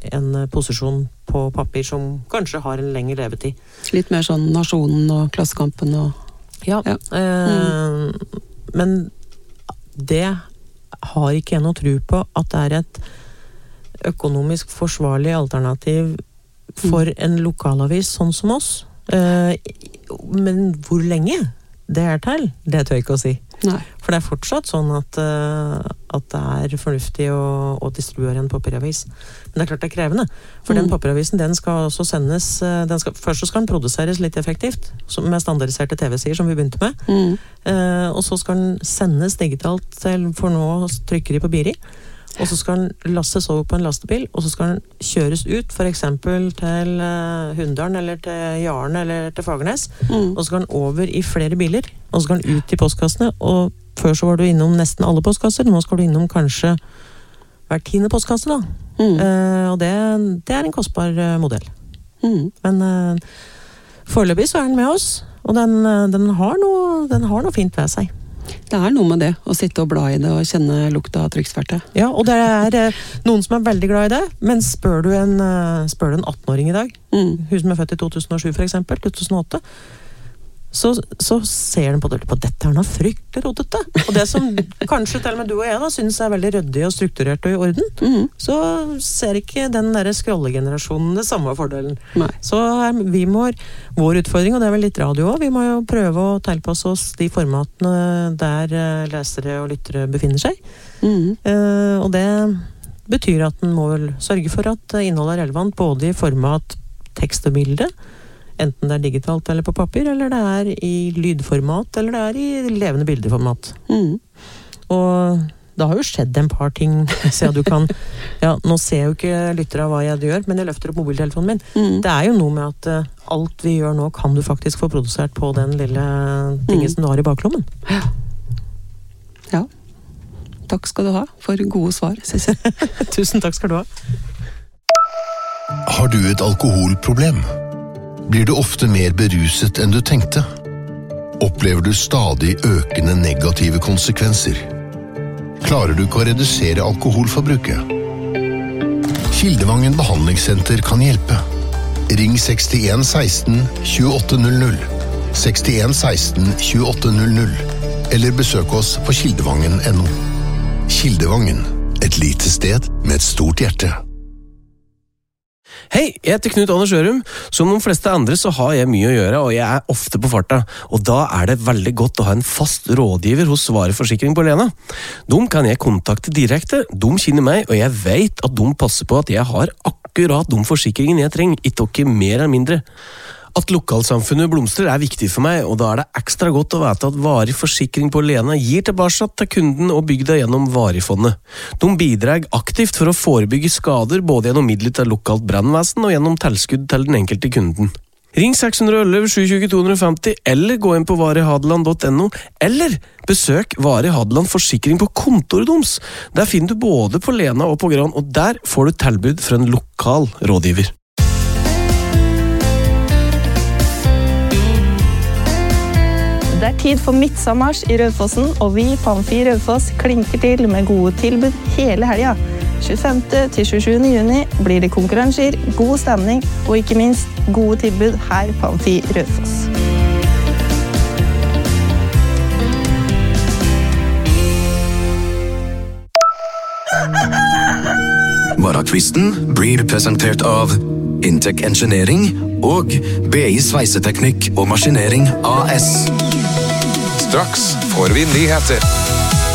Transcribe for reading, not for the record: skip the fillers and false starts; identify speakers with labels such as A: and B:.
A: en posisjon på papir som kanskje har en lengre levetid.
B: Litt mer sånn Nasjonen og Klassekampen og...
A: Ja, men det har ikke jeg noe tro på at det et økonomisk forsvarlig alternativ for en lokalavis sånn som oss. Men hvor lenge det til, det tør jeg ikke å si.
B: Nei.
A: For det fortsatt sånn at det fornuftig å distribuere en papiravis. Men det klart det krevende. For den papiravisen, den skal også sendes, først så skal den produseres litt effektivt, med standardiserte TV-sider som vi begynte med. Og så skal den sendes digitalt for nå trykker de på Biri. Og så skal den lastes over på en lastebil, og så skal den kjøres ut, for eksempel til Hunndalen, eller til Jaren, eller til Fagernes. Og så skal den over i flere biler, og så skal den ut i postkassene, og før så var du innom nesten alle postkasser, nå skal du innom kanskje hver 10. postkasse da. Og det en kostbar modell. Men foreløpig så den med oss, og den har noe fint ved seg.
B: Det noe med det, å sitte og bla i det og kjenne lukta av trykksverte.
A: Ja, og det noen som veldig glad i det, men spør du en 18-åring i dag, hun som født i 2007 for eksempel, 2008, så ser den på dette noe fryktelig rodete. Og det som kanskje til og med du og jeg da synes veldig ryddig og strukturert og i orden, så ser ikke den der scrollegenerasjonen det samme fordelen.
B: Nei. Så
A: vår utfordring, og det vel litt radio også, vi må jo prøve å tilpasse oss de formatene der lesere og lyttere befinner seg. Og det betyr at den må vel sørge for at innholdet relevant både i format tekst og bilde, enten det digitalt eller på papir, eller det i lydformat, eller det i levende bildeformat. Og det har jo skjedd en par ting, så du kan, nå ser jo ikke lyttere av hva jeg gjør, men jeg løfter opp mobiltelefonen min. Det jo noe med at alt vi gjør nå kan du faktisk få produsert på den lille tingen som du har i baklommen.
B: Ja. Takk skal du ha for gode svar, Sissel.
A: Tusen takk skal du ha.
C: Har du et alkoholproblem? Blir du ofte mer beruset enn du tenkte? Opplever du stadig økende negative konsekvenser? Klarer du ikke å redusere alkoholforbruket? Kildevangen behandlingssenter kan hjelpe. Ring 61 16 28 00, 61 16 28 00, eller besøk oss på kildevangen.no. Kildevangen, et lite sted med et stort hjerte.
D: Hei, jeg heter Knut Anders Ørum. Som de fleste andre så har jeg mye å gjøre, og jeg ofte på farta. Og da det veldig godt å ha en fast rådgiver hos Vareforsikring på Lena. De kan jeg kontakte direkte, de kjenner meg, og jeg vet at de passer på at jeg har akkurat de forsikringene jeg trenger, ikke mer eller mindre. At lokalsamfunnet blomstrer viktig for meg, og da det ekstra godt å vite at Vareforsikring på Lena gir tilbake til kunden og bygda gjennom Varefondet. De bidrar aktivt for å forebygge skader, både gjennom midler til lokalt brannvesen og gjennom tilskudd til den enkelte kunden. Ring 611 720 250, eller gå inn på varehadeland.no, eller besøk Vare Hadeland Forsikring på kontoret deres. Der finner du både på Lena og på Gran, og der får du tilbud fra en lokal rådgiver.
E: Det tid for midtsommers i Raufossen, og vi på Amfi Raufoss klinker til med gode tilbud hele helga. 25. til 27. juni blir det konkurranser, god stemning og ikke minst gode tilbud her på Amfi Raufoss.
F: Morgenquisten blir presentert av Intec Engineering og BI Sveiseteknikk og Maskinering AS.
G: Straks får vi nyheter.